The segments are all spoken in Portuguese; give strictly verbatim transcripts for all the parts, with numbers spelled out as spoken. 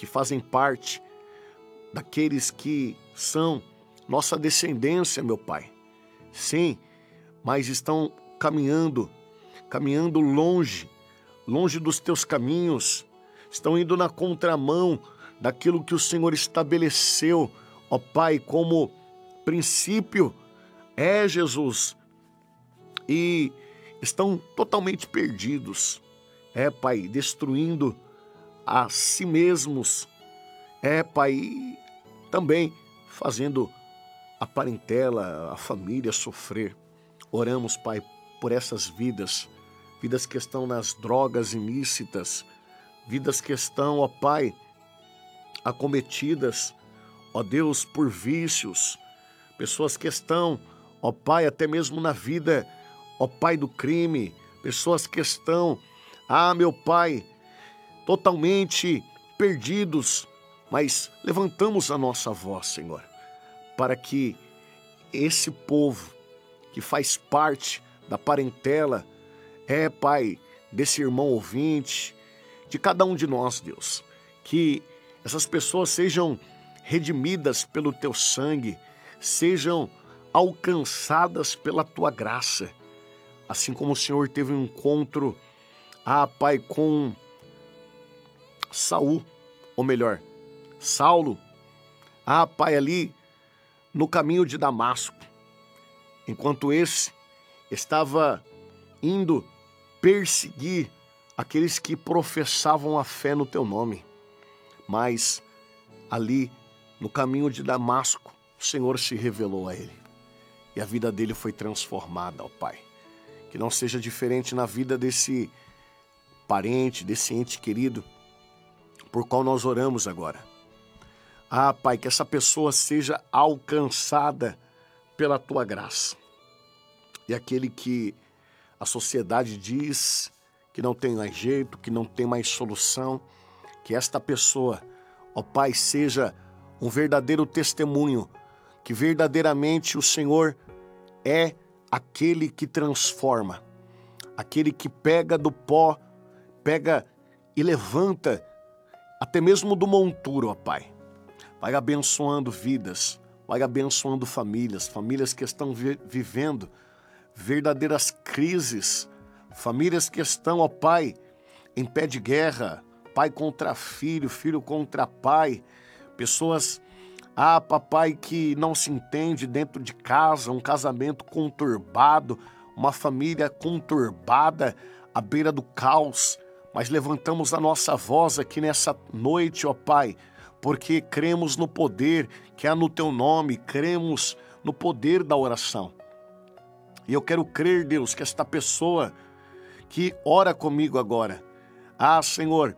que fazem parte daqueles que são nossa descendência, meu Pai. Sim, mas estão caminhando, caminhando longe, longe dos teus caminhos, estão indo na contramão daquilo que o Senhor estabeleceu, ó Pai, como princípio, é Jesus, e estão totalmente perdidos, é Pai, destruindo a si mesmos, é Pai, e também fazendo a parentela, a família sofrer. Oramos, Pai, por essas vidas, vidas que estão nas drogas ilícitas, vidas que estão, ó Pai, acometidas, ó Deus, por vícios, pessoas que estão, ó Pai, até mesmo na vida, ó Pai, do crime, pessoas que estão, ah, meu Pai, totalmente perdidos, mas levantamos a nossa voz, Senhor, para que esse povo que faz parte da parentela, é, Pai, desse irmão ouvinte, de cada um de nós, Deus, que essas pessoas sejam redimidas pelo Teu sangue, sejam alcançadas pela Tua graça, assim como o Senhor teve um encontro, ah, Pai, com Saul, ou melhor, Saulo, ah, Pai, ali no caminho de Damasco, enquanto esse estava indo perseguir aqueles que professavam a fé no Teu nome. Mas ali, no caminho de Damasco, o Senhor se revelou a ele. E a vida dele foi transformada, ó Pai. Que não seja diferente na vida desse parente, desse ente querido, por qual nós oramos agora. Ah, Pai, que essa pessoa seja alcançada pela Tua graça. E aquele que a sociedade diz que não tem mais jeito, que não tem mais solução, que esta pessoa, ó Pai, seja um verdadeiro testemunho, que verdadeiramente o Senhor é aquele que transforma, aquele que pega do pó, pega e levanta, até mesmo do monturo, ó Pai. Vai abençoando vidas, vai abençoando famílias, famílias que estão vi- vivendo verdadeiras crises, famílias que estão, ó Pai, em pé de guerra, pai contra filho, filho contra pai, pessoas, ah, papai, que não se entende dentro de casa, um casamento conturbado, uma família conturbada, à beira do caos, mas levantamos a nossa voz aqui nessa noite, ó Pai, porque cremos no poder que há no Teu nome, cremos no poder da oração. E eu quero crer, Deus, que esta pessoa que ora comigo agora, ah, Senhor,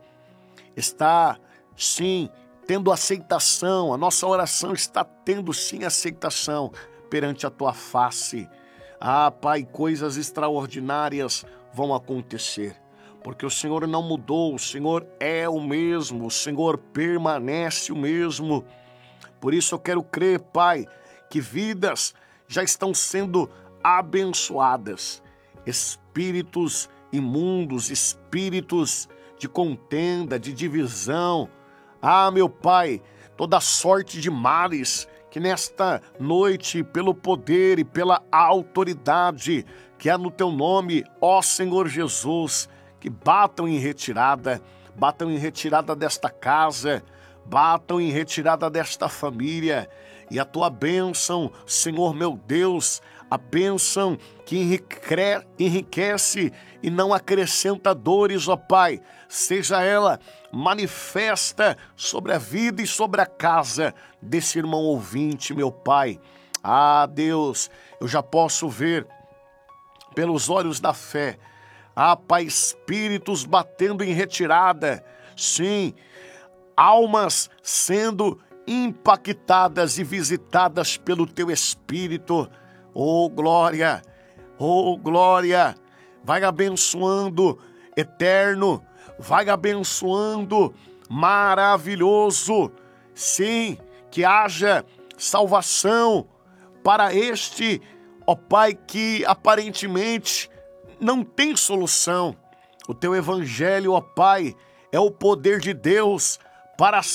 está, sim, tendo aceitação, a nossa oração está tendo, sim, aceitação perante a Tua face. Ah, Pai, coisas extraordinárias vão acontecer, porque o Senhor não mudou, o Senhor é o mesmo, o Senhor permanece o mesmo. Por isso eu quero crer, Pai, que vidas já estão sendo abençoadas, espíritos imundos, espíritos de contenda, de divisão, ah, meu Pai, toda sorte de males, que nesta noite, pelo poder e pela autoridade que há no Teu nome, ó Senhor Jesus, que batam em retirada, batam em retirada desta casa, batam em retirada desta família, e a Tua bênção, Senhor meu Deus, a bênção que enriquece, enriquece e não acrescenta dores, ó Pai, seja ela manifesta sobre a vida e sobre a casa desse irmão ouvinte, meu Pai. Ah, Deus, eu já posso ver pelos olhos da fé, ah, Pai, espíritos batendo em retirada, sim, almas sendo impactadas e visitadas pelo Teu Espírito. Oh, glória, oh, glória, vai abençoando, eterno, vai abençoando, maravilhoso, sim, que haja salvação para este, ó Pai, que aparentemente não tem solução. O Teu evangelho, ó Pai, é o poder de Deus para